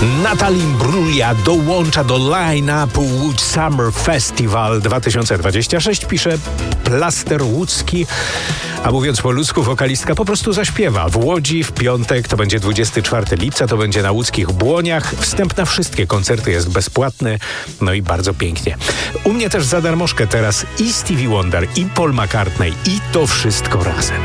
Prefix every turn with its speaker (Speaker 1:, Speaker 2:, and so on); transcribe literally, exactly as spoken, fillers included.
Speaker 1: Natalie Imbruglia dołącza do line-upu Łódź Summer Festival dwa tysiące dwudziesty szósty, pisze Plaster Łódzki. A mówiąc po ludzku, wokalistka po prostu zaśpiewa. W Łodzi w piątek, to będzie dwudziestego czwartego lipca, to będzie na łódzkich Błoniach. Wstęp na wszystkie koncerty jest bezpłatny, no i bardzo pięknie. U mnie też za darmożkę teraz i Stevie Wonder, i Paul McCartney, i to wszystko razem.